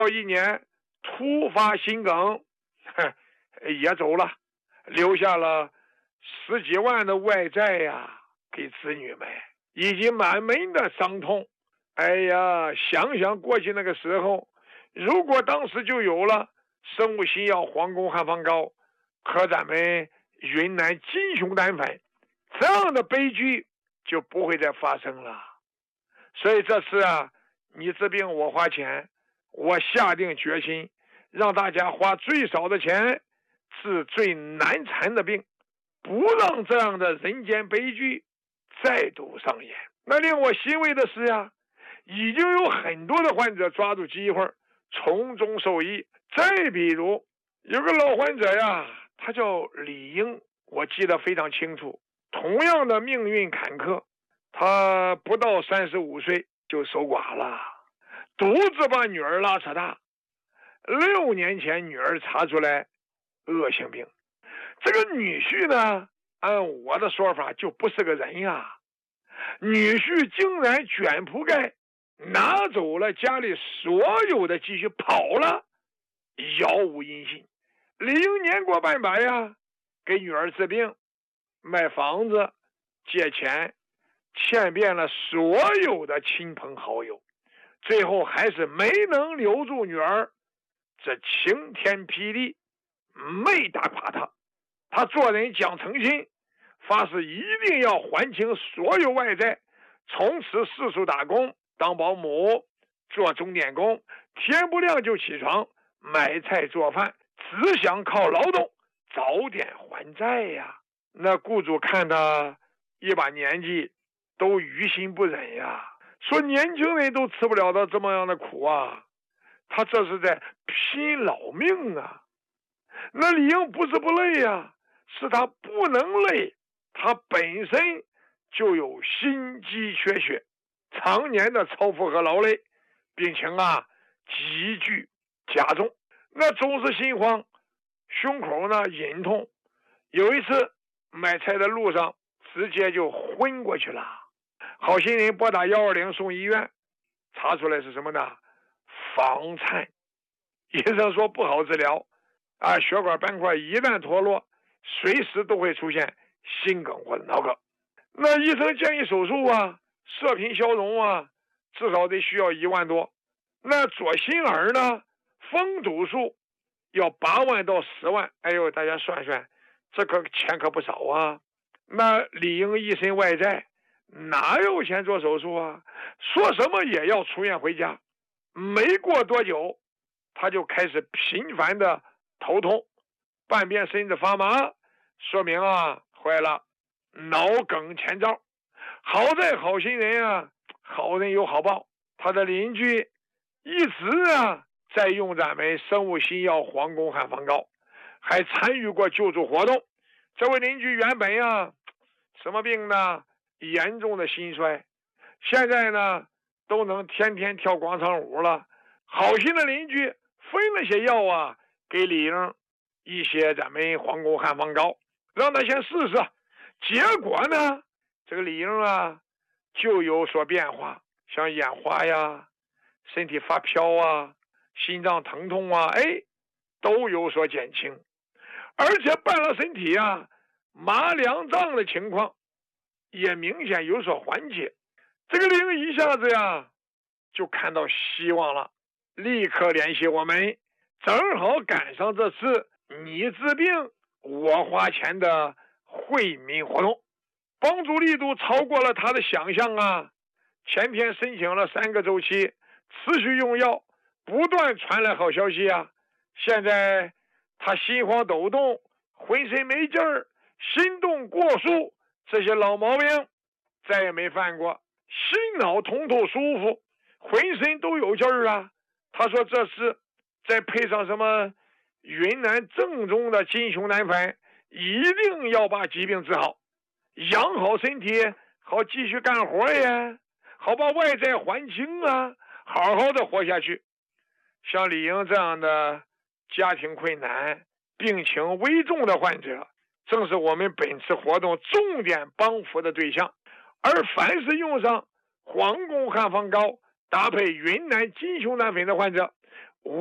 一年突发心梗，也走了，留下了10几万的外债呀，给子女们，以及满门的伤痛。哎呀，想想过去那个时候，如果当时就有了生物新药皇宫汉方膏，可咱们云南金熊胆粉这样的悲剧就不会再发生了。所以这次啊，你治病我花钱，我下定决心让大家花最少的钱治最难缠的病，不让这样的人间悲剧再度上演。那令我欣慰的是呀，已经有很多的患者抓住机会从中受益。再比如有个老患者呀，他叫李英，我记得非常清楚。同样的命运坎坷，他不到35岁就守寡了，独自把女儿拉扯大。6年前女儿查出来恶性病，这个女婿呢，按我的说法就不是个人呀。女婿竟然卷铺盖拿走了家里所有的积蓄跑了，杳无音信。李英年过半百呀，给女儿治病，卖房子，借钱，欠遍了所有的亲朋好友，最后还是没能留住女儿。这晴天霹雳没打垮他，他做人讲诚信，发誓一定要还清所有外债，从此四处打工，当保姆，做钟点工，天不亮就起床买菜做饭，只想靠劳动早点还债呀。那雇主看他一把年纪都于心不忍呀，说年轻人都吃不了的这么样的苦啊，他这是在拼老命啊。那李英不是不累呀，是他不能累，他本身就有心肌缺血，常年的超负荷劳累，病情啊急剧加重，那总是心慌，胸口呢隐痛，有一次买菜的路上直接就昏过去了。好心人拨打120送医院，查出来是什么呢？房颤。医生说不好治疗啊，血管斑块一旦脱落，随时都会出现心梗或者脑梗。那医生建议手术啊，射频消融啊，至少得需要1万多。那左心耳呢，封堵术要8万到10万。哎呦，大家算算，这个钱可不少啊。那李英一身外债，哪有钱做手术啊？说什么也要出院回家。没过多久，他就开始频繁的头痛，半边身子发麻，说明啊坏了，脑梗前兆。好在好心人啊，好人有好报，他的邻居一直啊在用咱们生物新药皇宫汉方膏，还参与过救助活动。这位邻居原本啊什么病呢？严重的心衰，现在呢都能天天跳广场舞了。好心的邻居分了些药啊给李英一些咱们皇宫汉方膏，让他先试试。结果呢，这个李英啊就有所变化，像眼花呀，身体发飘啊，心脏疼痛啊，都有所减轻，而且半拉身体啊麻凉胀的情况也明显有所缓解。这个李英一下子呀就看到希望了，立刻联系我们，正好赶上这次你治病我花钱的惠民活动，帮助力度超过了他的想象啊。前天申请了3个周期，持续用药，不断传来好消息啊。现在他心慌抖动，浑身没劲儿，心动过速，这些老毛病再也没犯过，心脑通透舒服，浑身都有劲儿啊。他说这次再配上什么云南正宗的金熊胆粉，一定要把疾病治好，养好身体，好继续干活呀，好把外债还清啊，好好的活下去。像李英这样的家庭困难、病情危重的患者，正是我们本次活动重点帮扶的对象。而凡是用上皇宫汉方膏搭配云南金熊胆粉的患者，